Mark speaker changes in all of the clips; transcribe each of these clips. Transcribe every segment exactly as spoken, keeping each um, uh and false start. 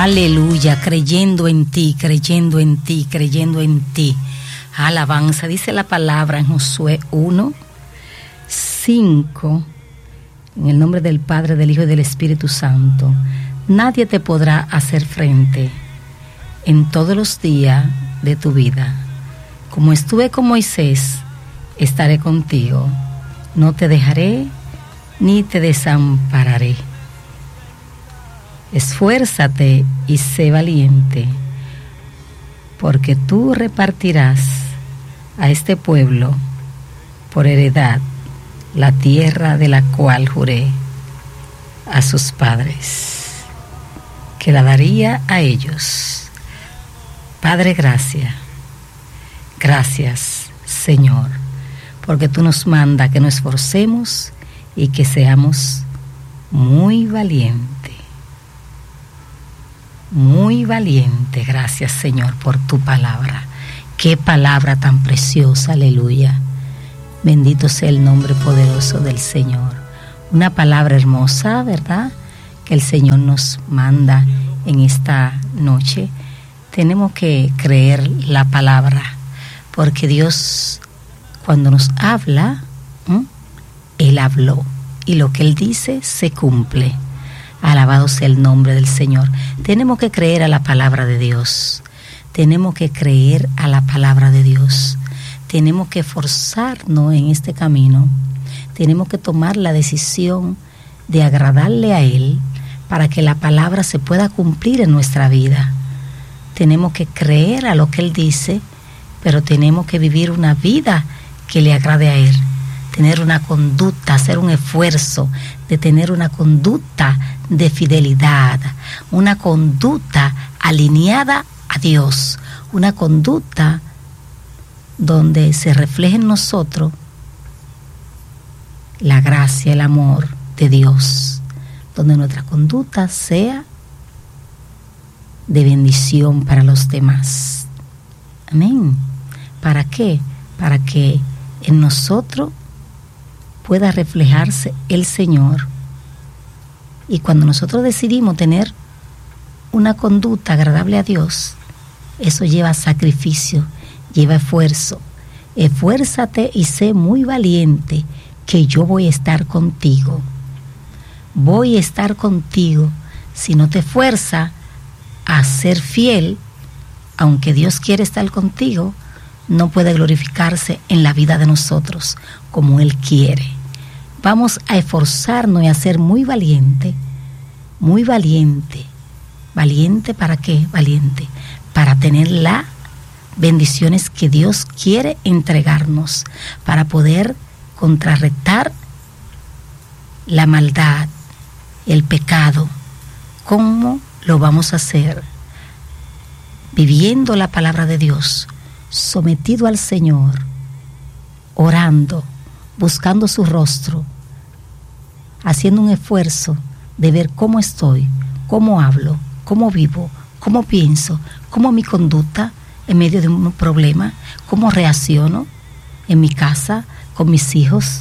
Speaker 1: Aleluya, creyendo en ti, creyendo en ti, creyendo en ti. Alabanza, dice la palabra en Josué uno, cinco, en el nombre del Padre, del Hijo y del Espíritu Santo. Nadie te podrá hacer frente en todos los días de tu vida. Como estuve con Moisés, estaré contigo. No te dejaré ni te desampararé. Esfuérzate y sé valiente, porque tú repartirás a este pueblo por heredad la tierra de la cual juré a sus padres, que la daría a ellos. Padre, gracias, gracias, Señor, porque tú nos mandas que nos esforcemos y que seamos muy valientes. Muy valiente, gracias Señor por tu palabra. Qué palabra tan preciosa, aleluya. Bendito sea el nombre poderoso del Señor. Una palabra hermosa, ¿verdad? Que el Señor nos manda en esta noche. Tenemos que creer la palabra, porque Dios, cuando nos habla, ¿eh? Él habló, y lo que Él dice se cumple. Alabado sea el nombre del Señor. Tenemos que creer a la palabra de Dios. Tenemos que creer a la palabra de Dios. Tenemos que esforzarnos en este camino. Tenemos que tomar la decisión de agradarle a Él para que la palabra se pueda cumplir en nuestra vida. Tenemos que creer a lo que Él dice, pero tenemos que vivir una vida que le agrade a Él. Tener una conducta, hacer un esfuerzo de tener una conducta de fidelidad, una conducta alineada a Dios, una conducta donde se refleje en nosotros la gracia, el amor de Dios, donde nuestra conducta sea de bendición para los demás. Amén. ¿Para qué? Para que en nosotros pueda reflejarse el Señor. Y cuando nosotros decidimos tener una conducta agradable a Dios, eso lleva sacrificio, lleva esfuerzo. Esfuérzate y sé muy valiente, que yo voy a estar contigo. Voy a estar contigo. Si no te esfuerzas a ser fiel, aunque Dios quiere estar contigo, no puede glorificarse en la vida de nosotros como Él quiere. Vamos a esforzarnos y a ser muy valiente, muy valiente. ¿Valiente para qué? Valiente para tener las bendiciones que Dios quiere entregarnos, para poder contrarrestar la maldad, el pecado. ¿Cómo lo vamos a hacer? Viviendo la palabra de Dios, sometido al Señor, orando, buscando su rostro, haciendo un esfuerzo de ver cómo estoy, cómo hablo, cómo vivo, cómo pienso, cómo mi conducta en medio de un problema, cómo reacciono en mi casa, con mis hijos,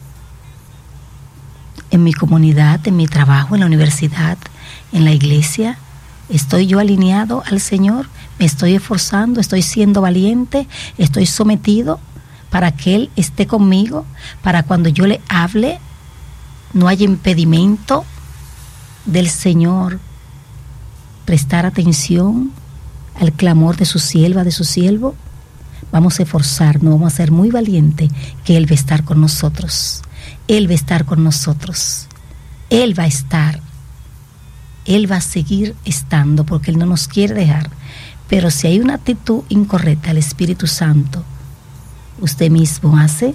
Speaker 1: en mi comunidad, en mi trabajo, en la universidad, en la iglesia. ¿Estoy yo alineado al Señor? ¿Me estoy esforzando? ¿Estoy siendo valiente? ¿Estoy sometido para que Él esté conmigo? Para cuando yo le hable, no haya impedimento del Señor prestar atención al clamor de su sierva, de su siervo. Vamos a esforzarnos, vamos a ser muy valientes, que Él va a estar con nosotros. Él va a estar con nosotros. Él va a estar. Él va a seguir estando, porque Él no nos quiere dejar. Pero si hay una actitud incorrecta, el Espíritu Santo, usted mismo hace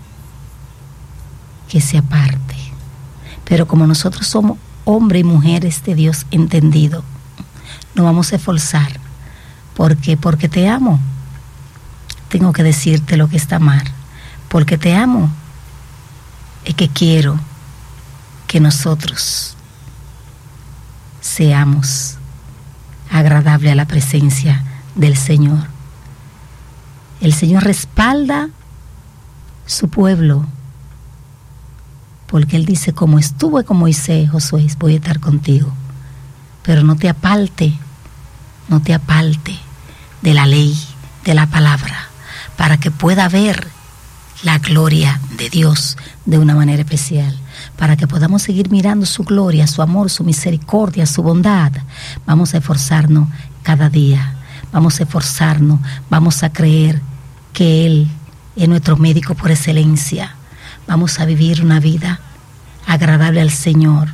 Speaker 1: que se aparte. Pero como nosotros somos hombres y mujeres de Dios entendido, nos vamos a esforzar. ¿Por qué? Porque te amo. Tengo que decirte lo que está mal. Porque te amo. Es que quiero que nosotros seamos agradables a la presencia del Señor. El Señor respalda su pueblo, porque Él dice, como estuve con Moisés, Josué, voy a estar contigo. pero no te aparte, no te aparte de la ley, de la palabra, para que pueda ver la gloria de Dios de una manera especial, para que podamos seguir mirando su gloria, su amor, su misericordia, su bondad. Vamos a esforzarnos cada día, vamos a esforzarnos, vamos a creer que Él es nuestro médico por excelencia. Vamos a vivir una vida agradable al Señor.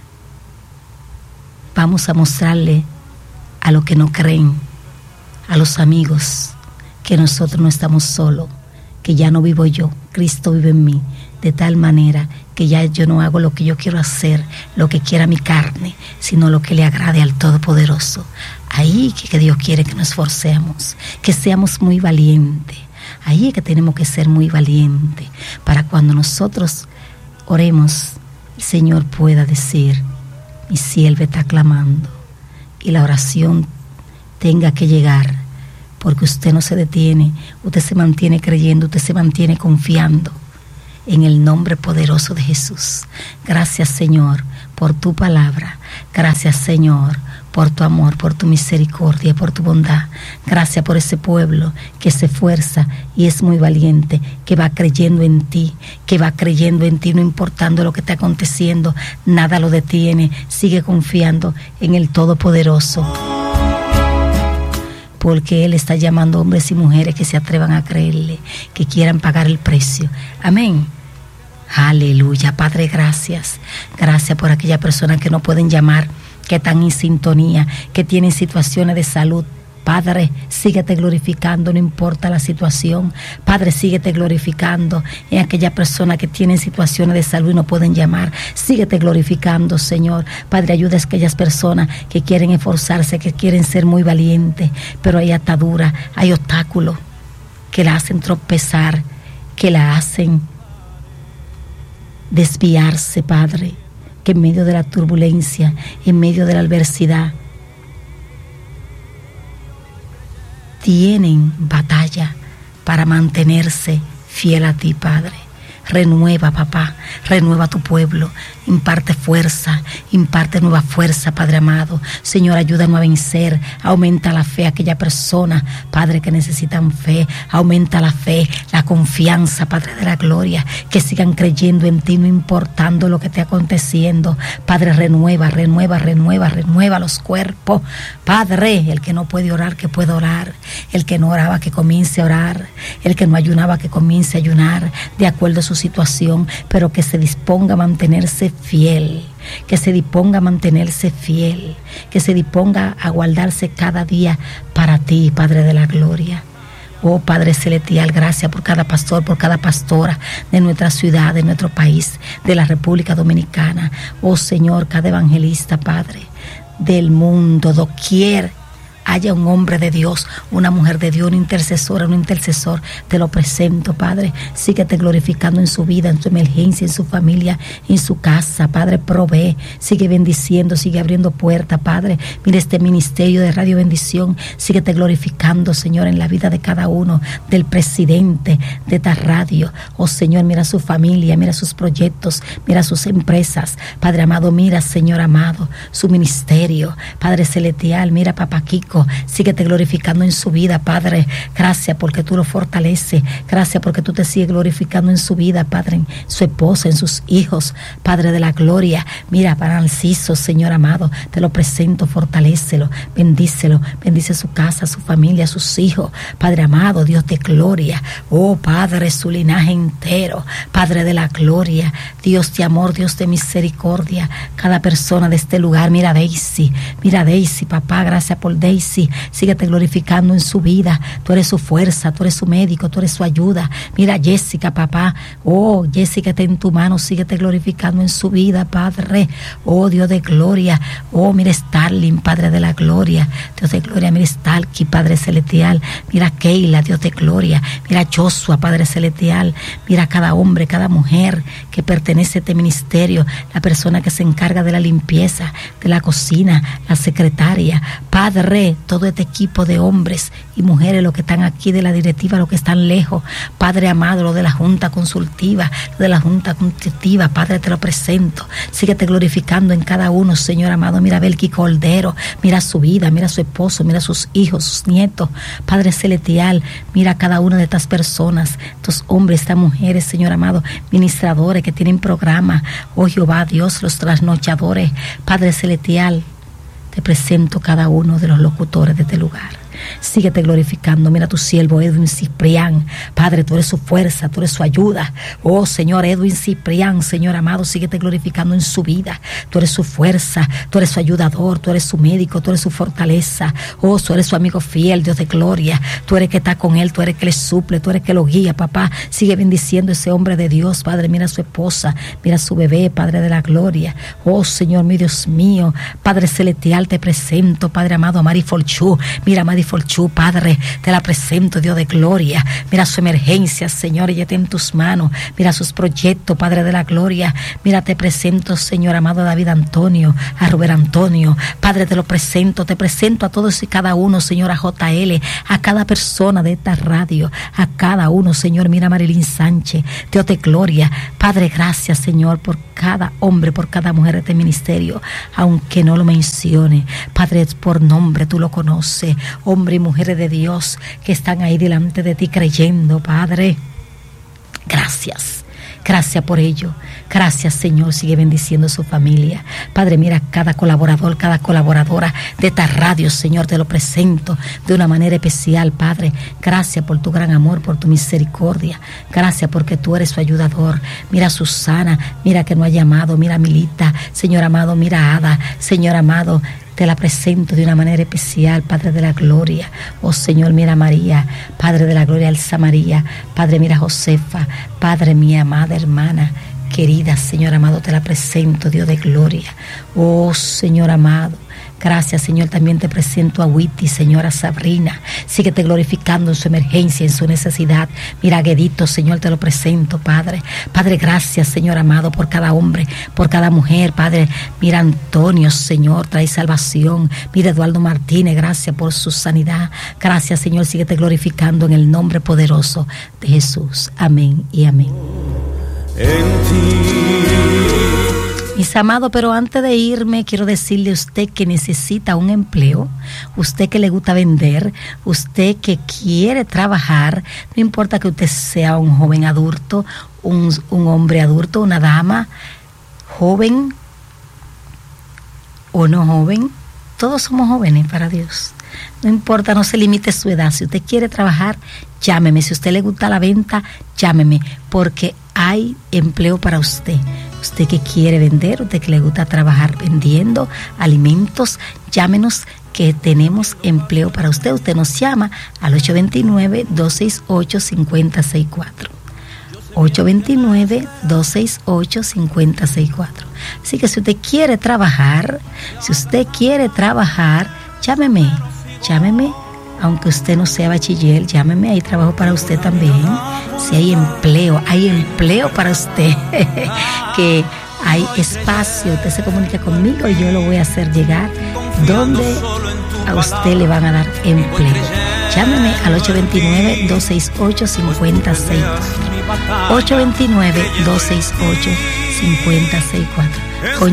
Speaker 1: Vamos a mostrarle a los que no creen, a los amigos, que nosotros no estamos solos, que ya no vivo yo, Cristo vive en mí, de tal manera que ya yo no hago lo que yo quiero hacer, lo que quiera mi carne, sino lo que le agrade al Todopoderoso. Ahí que, que Dios quiere que nos esforcemos, que seamos muy valientes. Ahí es que tenemos que ser muy valientes, para cuando nosotros oremos, el Señor pueda decir: mi sierva está clamando, y la oración tenga que llegar, porque usted no se detiene, usted se mantiene creyendo, usted se mantiene confiando en el nombre poderoso de Jesús. Gracias, Señor, por tu palabra. Gracias, Señor, por tu amor, por tu misericordia, por tu bondad. Gracias por ese pueblo que se esfuerza y es muy valiente, que va creyendo en ti, que va creyendo en ti, no importando lo que está aconteciendo, nada lo detiene. Sigue confiando en el Todopoderoso, porque Él está llamando hombres y mujeres que se atrevan a creerle, que quieran pagar el precio. Amén. Aleluya. Padre, gracias. Gracias por aquellas personas que no pueden llamar, que están en sintonía, que tienen situaciones de salud. Padre, síguete glorificando, no importa la situación. Padre, síguete glorificando en aquellas personas que tienen situaciones de salud y no pueden llamar. Síguete glorificando, Señor. Padre, ayuda a aquellas personas que quieren esforzarse, que quieren ser muy valientes, pero hay ataduras, hay obstáculos que la hacen tropezar, que la hacen desviarse, Padre, que en medio de la turbulencia, en medio de la adversidad, tienen batalla para mantenerse fiel a ti, Padre. Renueva, papá, renueva tu pueblo, imparte fuerza, imparte nueva fuerza, Padre amado. Señor, ayúdanos a vencer, aumenta la fe a aquella persona, Padre, que necesitan fe, aumenta la fe, la confianza, Padre de la gloria, que sigan creyendo en ti, no importando lo que esté aconteciendo. Padre, renueva, renueva, renueva, renueva los cuerpos. Padre, el que no puede orar, que pueda orar, el que no oraba, que comience a orar, el que no ayunaba, que comience a ayunar, de acuerdo a sus situación, pero que se disponga a mantenerse fiel, que se disponga a mantenerse fiel, que se disponga a guardarse cada día para ti, Padre de la gloria. Oh Padre celestial, gracias por cada pastor, por cada pastora de nuestra ciudad, de nuestro país, de la República Dominicana. Oh Señor, cada evangelista, Padre, del mundo, doquier haya un hombre de Dios, una mujer de Dios, una intercesora, un intercesor, te lo presento, Padre. Síguete glorificando en su vida, en su emergencia, en su familia, en su casa, Padre, provee, sigue bendiciendo, sigue abriendo puertas, Padre. Mira este ministerio de Radio Bendición, síguete glorificando, Señor, en la vida de cada uno, del presidente de esta radio. Oh Señor, mira su familia, mira sus proyectos, mira sus empresas, Padre amado, mira, Señor amado, su ministerio, Padre celestial, mira Papá Kiko, síguete glorificando en su vida, Padre. Gracias porque tú lo fortaleces. Gracias porque tú te sigues glorificando en su vida, Padre, en su esposa, en sus hijos, Padre de la gloria. Mira para Narciso, Señor amado, te lo presento, fortalécelo, bendícelo, bendice su casa, su familia, sus hijos, Padre amado, Dios de gloria. Oh Padre, su linaje entero, Padre de la gloria, Dios de amor, Dios de misericordia. Cada persona de este lugar, mira a Daisy, mira a Daisy, papá, gracias por Daisy. Síguete glorificando en su vida. Tú eres su fuerza, tú eres su médico, tú eres su ayuda. Mira a Jessica, papá. Oh, Jessica, está en tu mano. Síguete glorificando en su vida, Padre. Oh, Dios de gloria. Oh, mira Starling, Padre de la gloria. Dios de gloria, mira Stalky, Padre celestial. Mira Keila, Dios de gloria. Mira Joshua, Padre celestial. Mira cada hombre, cada mujer que pertenece a este ministerio. La persona que se encarga de la limpieza, de la cocina, la secretaria. Padre, Padre, todo este equipo de hombres y mujeres, los que están aquí de la directiva, los que están lejos, Padre amado, lo de la Junta Consultiva, lo de la Junta Consultiva, Padre, te lo presento. Síguete glorificando en cada uno, Señor amado. Mira a Belki Cordero, mira su vida, mira a su esposo, mira a sus hijos, sus nietos, Padre celestial, mira a cada una de estas personas, estos hombres, estas mujeres, Señor amado, ministradores que tienen programa, oh Jehová Dios, los trasnochadores, Padre celestial, te presento cada uno de los locutores de este lugar. Síguete glorificando. Mira a tu siervo Edwin Ciprián, Padre, tú eres su fuerza, tú eres su ayuda. Oh Señor, Edwin Ciprián, Señor amado, síguete glorificando en su vida. Tú eres su fuerza, tú eres su ayudador, tú eres su médico, tú eres su fortaleza. Oh, tú eres su amigo fiel, Dios de gloria. Tú eres que está con él, tú eres que le suple, tú eres que lo guía, papá. Sigue bendiciendo a ese hombre de Dios, Padre. Mira a su esposa, mira a su bebé, Padre de la gloria. Oh Señor, mi Dios mío, Padre celestial, te presento, Padre amado, a Mari Folchú. Mira a Mari Folchú, Padre, te la presento, Dios de gloria. Mira su emergencia, Señor, ella tiene en tus manos. Mira sus proyectos, Padre de la gloria. Mira, te presento, Señor amado, a David Antonio, a Rubén Antonio. Padre, te lo presento, te presento a todos y cada uno, Señor, a J L, a cada persona de esta radio, a cada uno, Señor. Mira a Marilyn Sánchez, Dios de gloria. Padre, gracias, Señor, por cada hombre, por cada mujer de este ministerio, aunque no lo mencione. Padre, por nombre tú lo conoces. Hombres y mujeres de Dios que están ahí delante de ti creyendo, Padre. Gracias. Gracias por ello. Gracias, Señor. Sigue bendiciendo a su familia. Padre, mira cada colaborador, cada colaboradora de esta radio, Señor, te lo presento de una manera especial, Padre. Gracias por tu gran amor, por tu misericordia. Gracias porque tú eres su ayudador. Mira a Susana, mira que no ha llamado. Mira a Milita, Señor amado, mira a Ada, Señor amado. Te la presento de una manera especial, Padre de la gloria. Oh Señor, mira a María, Padre de la gloria, Elsa María. Padre, mira a Josefa, Padre, mi amada hermana querida, Señor amado, te la presento, Dios de gloria. Oh Señor amado, gracias, Señor. También te presento a Witty, señora Sabrina. Síguete glorificando en su emergencia, en su necesidad. Mira a Guedito, Señor, te lo presento, Padre. Padre, gracias, Señor amado, por cada hombre, por cada mujer, Padre. Mira a Antonio, Señor, trae salvación. Mira a Eduardo Martínez, gracias por su sanidad. Gracias, Señor, síguete glorificando en el nombre poderoso de Jesús. Amén y amén. En ti. Mis amados, pero antes de irme, quiero decirle a usted que necesita un empleo, usted que le gusta vender, usted que quiere trabajar, no importa que usted sea un joven adulto, un, un hombre adulto, una dama, joven o no joven, todos somos jóvenes para Dios. No importa, no se limite su edad. Si usted quiere trabajar, llámeme. Si a usted le gusta la venta, llámeme, porque hay empleo para usted. Usted que quiere vender, usted que le gusta trabajar vendiendo alimentos, llámenos que tenemos empleo para usted. Usted nos llama al ocho dos nueve, dos seis ocho, cinco cero seis cuatro. ocho dos nueve, dos seis ocho, cinco cero seis cuatro. Así que si usted quiere trabajar, si usted quiere trabajar, llámeme, llámeme. Aunque usted no sea bachiller, llámeme, hay trabajo para usted también. Si hay empleo, hay empleo para usted. Que hay espacio, usted se comunica conmigo y yo lo voy a hacer llegar donde a usted le van a dar empleo. Llámeme al ocho dos nueve, dos seis ocho, cinco cero seis cuatro. ocho dos nueve, dos seis ocho, cinco cero seis cuatro.